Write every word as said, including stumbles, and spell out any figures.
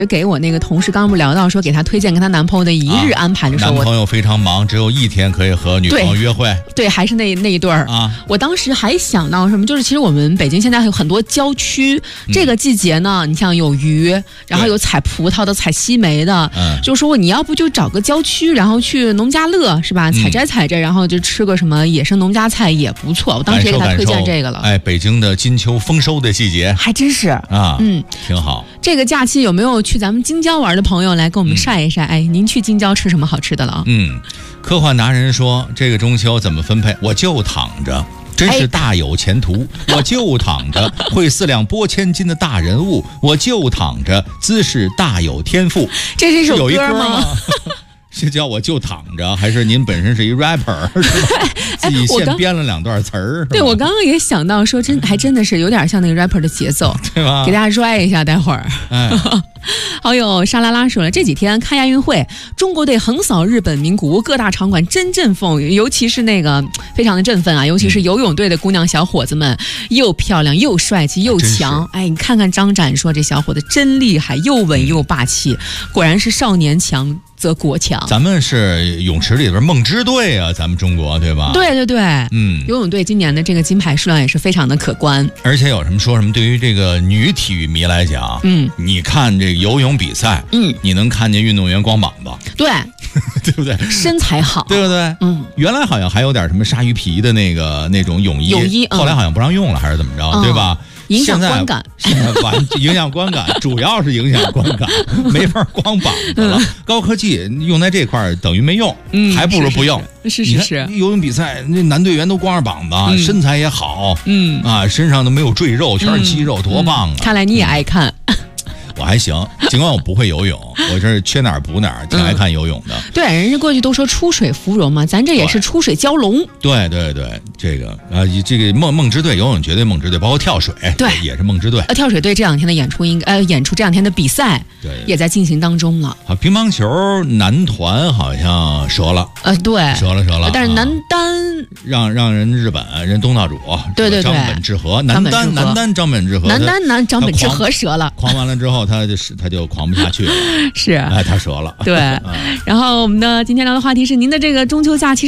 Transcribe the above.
给我那个同事刚刚不聊到说给她推荐跟她男朋友的一日安排的时候， 啊、男朋友非常忙，只有一天可以和女朋友约会。 对，对还是那那一对儿啊。我当时还想到什么，就是其实我们北京现在还有很多郊区，嗯、这个季节呢，你像有鱼，然后有采葡萄的、采西梅的，嗯，就说你要不就找个郊区，然后去农家乐是吧？采摘采摘，然后就吃个什么野生农家菜也不错。我当时也给他推荐这个了。 哎，北京的金秋丰收的季节， 还真是啊，嗯，挺好。 这个假期有没有去咱们京郊玩的朋友来跟我们晒一晒？嗯、哎，您去京郊吃什么好吃的了？ 嗯，科幻达人说这个中秋怎么分配？我就躺着，真是大有前途。哎、我就躺着，会四两拨千斤的大人物，我就躺着，姿势大有天赋。 这是一首歌吗？ 有一歌吗？是叫我就躺着，还是您本身是一 rapper 是吧？自己现编了两段词儿。 对，我刚刚也想到说，真还真的是有点像那个 rapper 的节奏， 对吧？ 给大家 rap 一下，待会儿。哎，好友沙拉拉说了，这几天看亚运会，中国队横扫日本名古屋，各大场馆真振奋，尤其是那个非常的振奋啊，尤其是游泳队的姑娘小伙子们，又漂亮又帅气又强。哎，你看看张展说这小伙子真厉害，又稳又霸气，果然是少年强则国强。 咱们是泳池里边梦之队啊，咱们中国对吧？ 对对对，嗯，游泳队今年的这个金牌数量也是非常的可观。 而且有什么说什么，对于这个女体育迷来讲，嗯，你看这个游泳比赛，嗯，你能看见运动员光膀子， 对， 对不对？ 身材好， 对不对？嗯，原来好像还有点什么鲨鱼皮的那个那种泳衣， 泳衣， 后来好像不让用了，还是怎么着，嗯、对吧？ 影响观感， 现在完影响观感，主要是影响观感，没法光膀子了。嗯、高科技用在这块儿等于没用，嗯、还不如不用。 是是是， 游泳比赛那男队员都光着膀子，嗯、身材也好，嗯啊，身上都没有赘肉，全是肌肉，嗯、多棒啊！ 看来你也爱看。 我还行，尽管我不会游泳，我这是缺哪儿补哪儿，挺爱看游泳的。嗯、 对，人家过去都说出水芙蓉嘛，咱这也是出水蛟龙。 对对对，这个啊，这个梦梦之队游泳绝对梦之队，包括跳水， 对， 也是梦之队。 呃，跳水队这两天的演出应该呃演出这两天的比赛，对，也在进行当中了。 好，乒乓球男团好像折了， 呃，对， 折了折了， 但是男单、 啊、让让人日本人东道主， 对对对， 张本智和，男单男单张本智和， 男单男张本智和折了， 狂完了之后他就他就狂不下去了， 是， 哎，他折了， 对。然后我们的今天聊的话题是您的这个中秋假期